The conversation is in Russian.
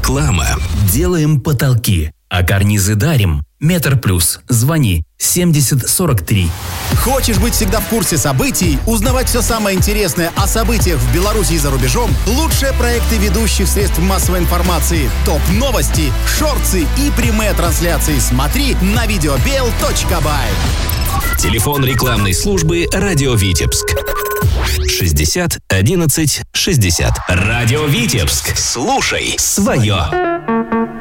Реклама. Делаем потолки, а карнизы дарим. Метр плюс. Звони 7043. Хочешь быть всегда в курсе событий, узнавать все самое интересное о событиях в Беларуси и за рубежом? Лучшие проекты ведущих средств массовой информации, топ-новости, шорты и прямые трансляции смотри на videobel.by. Телефон рекламной службы «Радио Витебск». 60 11 60. «Радио Витебск». Слушай свое.